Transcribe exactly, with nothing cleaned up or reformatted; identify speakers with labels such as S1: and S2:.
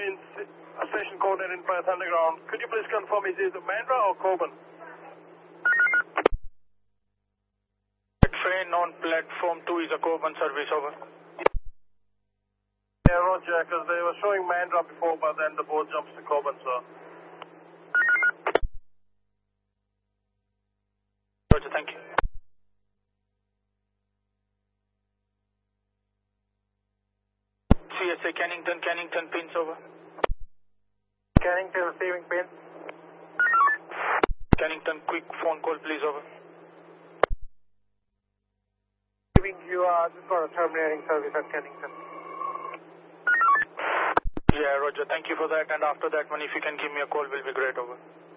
S1: in a station coordinate in Perth Underground. Could you please confirm is it Mandra or Coburn?
S2: Train on platform two is a Coburn service, over.
S1: Yeah, roger, because they were showing Mandra before, but then the boat jumps to Coburn, sir.
S2: Roger, thank you. C S A Cannington, Cannington, pins, over.
S1: Cannington receiving pin.
S2: Cannington, quick phone call, please, over.
S1: You are just got a terminating service at Cannington.
S2: Yeah, roger, thank you for that, and after that one, if you can give me a call, will be great, over.